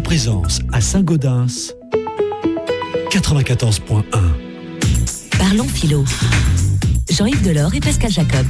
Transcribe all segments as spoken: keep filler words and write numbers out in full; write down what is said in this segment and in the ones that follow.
présence à Saint-Gaudens, quatre-vingt-quatorze point un. Parlons philo. Jean-Yves Delors et Pascal Jacob.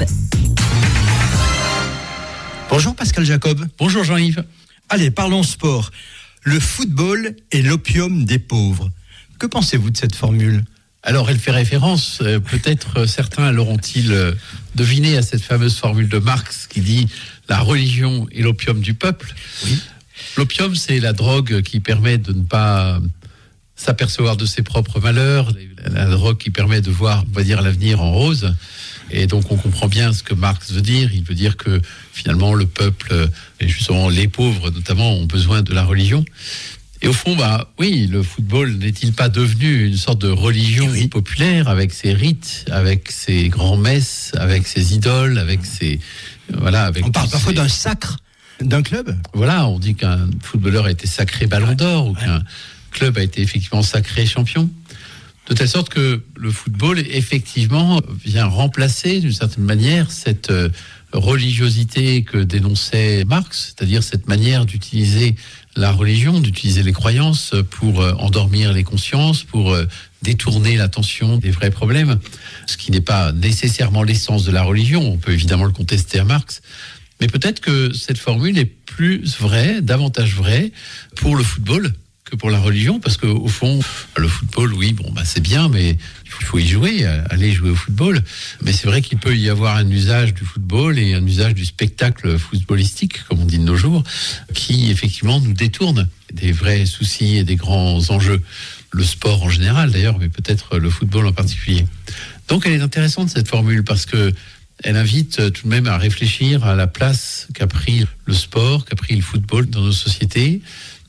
Bonjour Pascal Jacob. Bonjour Jean-Yves. Allez, parlons sport. Le football est l'opium des pauvres. Que pensez-vous de cette formule ? Alors, elle fait référence, euh, peut-être euh, certains l'auront-ils euh, deviné, à cette fameuse formule de Marx qui dit « la religion est l'opium du peuple ». Oui. L'opium, c'est la drogue qui permet de ne pas s'apercevoir de ses propres malheurs, la drogue qui permet de voir, on va dire, l'avenir en rose. Et donc, on comprend bien ce que Marx veut dire. Il veut dire que, finalement, le peuple, et justement les pauvres notamment, ont besoin de la religion. Et au fond, bah oui, le football n'est-il pas devenu une sorte de religion oui. populaire avec ses rites, avec ses grands-messes, avec ses idoles, avec ses voilà, avec On parle parfois ses... d'un sacre d'un club. Voilà, on dit qu'un footballeur a été sacré Ballon d'Or, ou ouais. qu'un club a été effectivement sacré champion. De telle sorte que le football, effectivement, vient remplacer d'une certaine manière cette religiosité que dénonçait Marx, c'est-à-dire cette manière d'utiliser la religion, d'utiliser les croyances pour endormir les consciences, pour détourner l'attention des vrais problèmes, ce qui n'est pas nécessairement l'essence de la religion. On peut évidemment le contester à Marx, mais peut-être que cette formule est plus vraie, davantage vraie pour le football que pour la religion, parce qu'au fond, le football, oui, bon, bah, c'est bien, mais il faut, il faut y jouer, aller jouer au football. Mais c'est vrai qu'il peut y avoir un usage du football et un usage du spectacle footballistique, comme on dit de nos jours, qui effectivement nous détourne des vrais soucis et des grands enjeux. Le sport en général d'ailleurs, mais peut-être le football en particulier. Donc elle est intéressante cette formule, parce que elle invite tout de même à réfléchir à la place qu'a pris le sport, qu'a pris le football dans nos sociétés,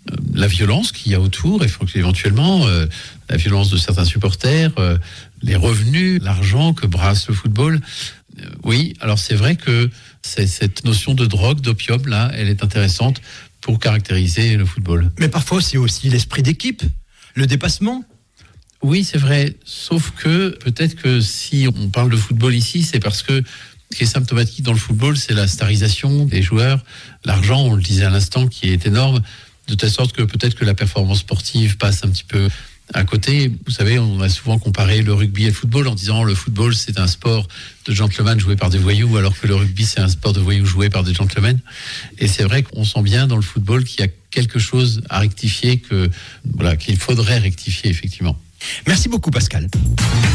la violence qu'il y a autour, et éventuellement euh, la violence de certains supporters, euh, les revenus, l'argent que brasse le football. Euh, oui, alors c'est vrai que c'est, cette notion de drogue, d'opium, là, elle est intéressante pour caractériser le football. Mais parfois, c'est aussi l'esprit d'équipe, le dépassement. Oui, c'est vrai, sauf que peut-être que si on parle de football ici, c'est parce que ce qui est symptomatique dans le football, c'est la starisation des joueurs, l'argent, on le disait à l'instant, qui est énorme, de telle sorte que peut-être que la performance sportive passe un petit peu à côté. Vous savez, on a souvent comparé le rugby et le football en disant le football, c'est un sport de gentlemen joué par des voyous, alors que le rugby, c'est un sport de voyous joué par des gentlemen. Et c'est vrai qu'on sent bien dans le football qu'il y a quelque chose à rectifier, que, voilà, qu'il faudrait rectifier, effectivement. Merci beaucoup, Pascal.